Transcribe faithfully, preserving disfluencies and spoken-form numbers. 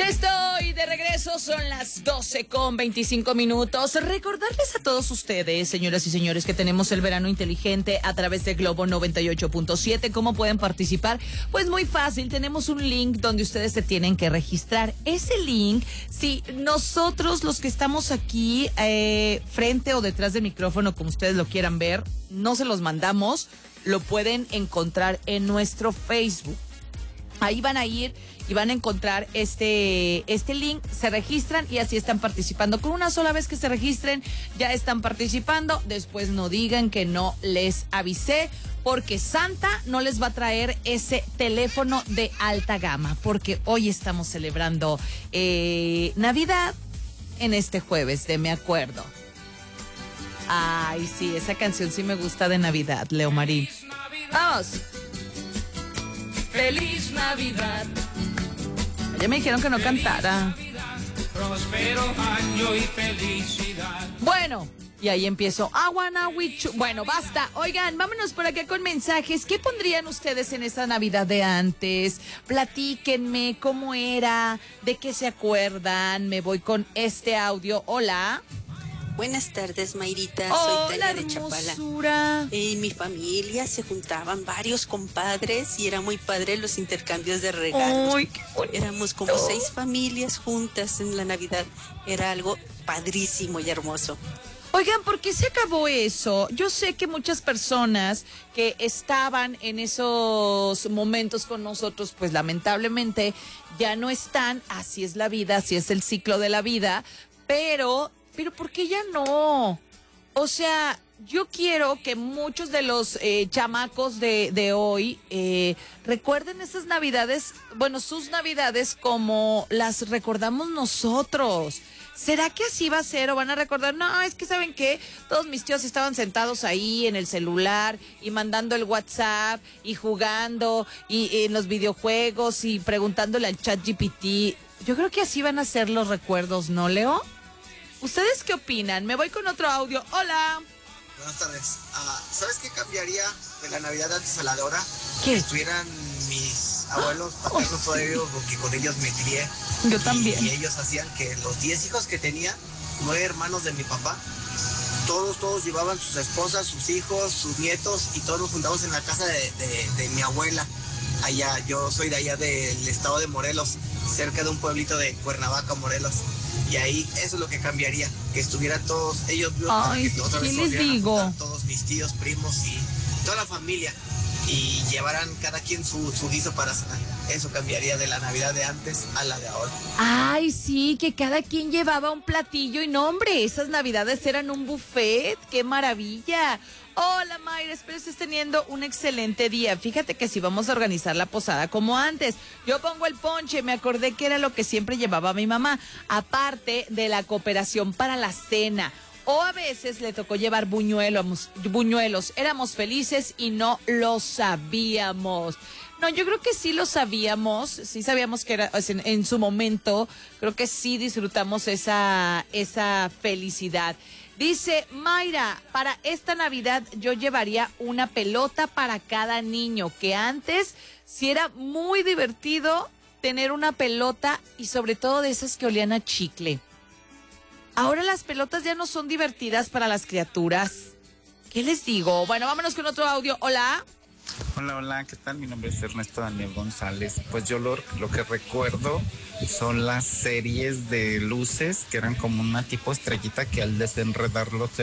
Estoy de regreso, son las doce con veinticinco minutos. Recordarles a todos ustedes, señoras y señores, que tenemos el verano inteligente a través de Globo noventa y ocho punto siete. ¿Cómo pueden participar? Pues muy fácil, tenemos un link donde ustedes se tienen que registrar. Ese link, si nosotros los que estamos aquí eh, frente o detrás del micrófono, como ustedes lo quieran ver, no se los mandamos, lo pueden encontrar en nuestro Facebook. Ahí van a ir y van a encontrar este, este link, se registran y así están participando. Con una sola vez que se registren, ya están participando. Después no digan que no les avisé, porque Santa no les va a traer ese teléfono de alta gama, porque hoy estamos celebrando eh, Navidad en este jueves de Me Acuerdo. Ay, sí, esa canción sí me gusta de Navidad, Leo Marín. ¡Vamos! ¡Feliz Navidad! Ya me dijeron que no cantara. Próspero año y felicidad. Bueno, y ahí empiezo. I wanna wish you. Bueno, basta. Oigan, vámonos por acá con mensajes. ¿Qué pondrían ustedes en esa Navidad de antes? Platíquenme cómo era, de qué se acuerdan. Me voy con este audio. Hola. Buenas tardes, Mayrita. Hola, Soy Tania de Chapala. hermosura. En mi familia se juntaban varios compadres y era muy padre los intercambios de regalos. Ay, qué bonito. Éramos como seis familias juntas en la Navidad. Era algo padrísimo y hermoso. Oigan, ¿por qué se acabó eso? Yo sé que muchas personas que estaban en esos momentos con nosotros, pues lamentablemente ya no están. Así es la vida, así es el ciclo de la vida, pero... Pero ¿por qué ya no? O sea, yo quiero que muchos de los eh, chamacos de, de hoy eh, recuerden esas navidades, bueno, sus navidades como las recordamos nosotros. ¿Será que así va a ser o van a recordar? No, es que ¿saben qué? Todos mis tíos estaban sentados ahí en el celular y mandando el WhatsApp y jugando y, y en los videojuegos y preguntándole al chat G P T. Yo creo que así van a ser los recuerdos, ¿no, Leo? ¿Ustedes qué opinan? Me voy con otro audio. Hola. Buenas tardes. Uh, ¿Sabes qué cambiaría de la Navidad de antes a la de ahora? ¿Qué? Que estuvieran mis abuelos paternos Oh, sí. todavía, porque con ellos me crié. Yo y, también. Y ellos hacían que los diez hijos que tenía, nueve hermanos de mi papá, todos, todos llevaban sus esposas, sus hijos, sus nietos, y todos nos juntamos en la casa de, de, de mi abuela. Allá, yo soy de allá del estado de Morelos, cerca de un pueblito de Cuernavaca, Morelos. Y ahí eso es lo que cambiaría, que estuvieran todos ellos vivos. Ay, que otra ¿qué vez les volvieran a digo? juntar todos mis tíos, primos y toda la familia, y llevaran cada quien su, su guiso para cenar. Eso cambiaría de la Navidad de antes a la de ahora. Ay, sí, que cada quien llevaba un platillo y no, hombre, esas navidades eran un buffet. ¡Qué maravilla! Hola, Mayra, espero estés teniendo un excelente día. Fíjate que si vamos a organizar la posada como antes. Yo pongo el ponche, me acordé que era lo que siempre llevaba mi mamá, aparte de la cooperación para la cena. O a veces le tocó llevar buñuelos, buñuelos. Éramos felices y no lo sabíamos. No, yo creo que sí lo sabíamos, sí sabíamos que era, o sea, en, en su momento, creo que sí disfrutamos esa, esa felicidad. Dice Mayra, para esta Navidad yo llevaría una pelota para cada niño, que antes sí era muy divertido tener una pelota y sobre todo de esas que olían a chicle. Ahora las pelotas ya no son divertidas para las criaturas. ¿Qué les digo? Bueno, vámonos con otro audio. Hola. Hola, hola, ¿qué tal? Mi nombre es Ernesto Daniel González. Pues yo lo, lo que recuerdo son las series de luces que eran como una tipo estrellita que al desenredarlos